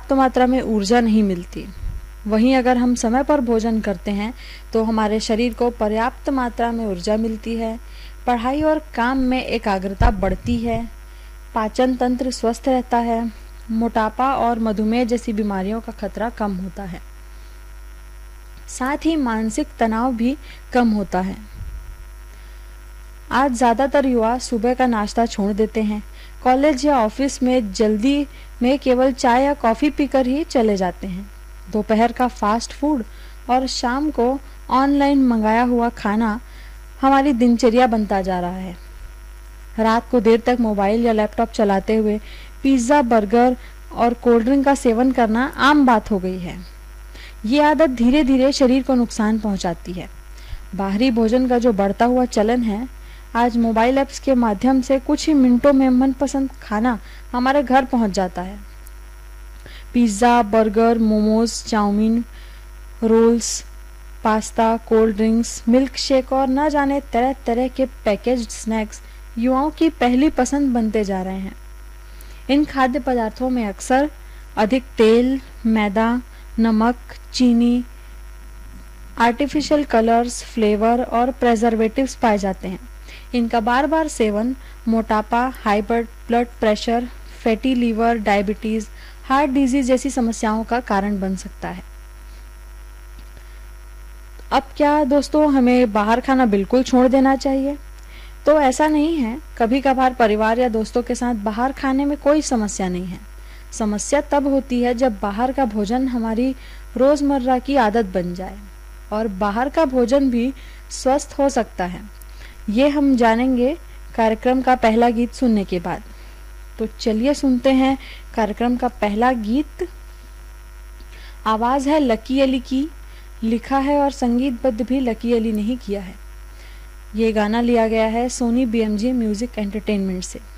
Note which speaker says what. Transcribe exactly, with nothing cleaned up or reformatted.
Speaker 1: पर्याप्त मात्रा में ऊर्जा नहीं मिलती। वहीं अगर हम समय पर भोजन करते हैं तो हमारे शरीर को पर्याप्त मात्रा में ऊर्जा मिलती है, पढ़ाई और काम में एकाग्रता बढ़ती है, पाचन तंत्र स्वस्थ रहता है, मोटापा और मधुमेह जैसी बीमारियों का खतरा कम होता है। साथ ही मानसिक तनाव भी कम होता है। आज ज़्यादातर युवा सुबह का नाश्ता छोड़ देते हैं। कॉलेज या ऑफिस में जल्दी में केवल चाय या कॉफ़ी पीकर ही चले जाते हैं। दोपहर का फास्ट फूड और शाम को ऑनलाइन मंगाया हुआ खाना हमारी दिनचर्या बनता जा रहा है। रात को देर तक मोबाइल या लैपटॉप चलाते हुए पिज़्ज़ा, बर्गर और कोल्ड ड्रिंक का सेवन करना आम बात हो गई है। ये आदत धीरे धीरे शरीर को नुकसान पहुंचाती है। बाहरी भोजन का जो बढ़ता हुआ चलन है, आज मोबाइल ऐप्स के माध्यम से कुछ ही मिनटों में मनपसंद खाना हमारे घर पहुंच जाता है। Pizza, burger, momos, chowmein, roles, pasta, cold drinks, milk shake और न जाने तरह तरह के पैकेज्ड स्नैक्स युवाओं की पहली पसंद बनते जा रहे हैं। इन खाद्य पदार्थों में अक्सर अधिक तेल, मैदा, नमक, चीनी, आर्टिफिशियल कलर्स, फ्लेवर और प्रेजर्वेटिव्स पाए जाते हैं। इनका बार बार सेवन मोटापा, high blood pressure, fatty liver, diabetes, heart disease जैसी समस्याओं का कारण बन सकता है। अब क्या दोस्तों, हमें बाहर खाना बिल्कुल छोड़ देना चाहिए? तो ऐसा नहीं है। कभी कभार परिवार या दोस्तों के साथ बाहर खाने में कोई समस्या नहीं है। समस्या तब होती है जब बाहर का भोजन हमारी रोजमर्रा की आदत बन जाए। और बाहर का भोजन भी स्वस्थ हो सकता है, ये हम जानेंगे कार्यक्रम का पहला गीत सुनने के बाद। तो चलिए सुनते हैं कार्यक्रम का पहला गीत। आवाज है लकी अली की, लिखा है और संगीतबद्ध भी लकी अली ने ही किया है। ये गाना लिया गया है सोनी बीएमजी म्यूजिक एंटरटेनमेंट से।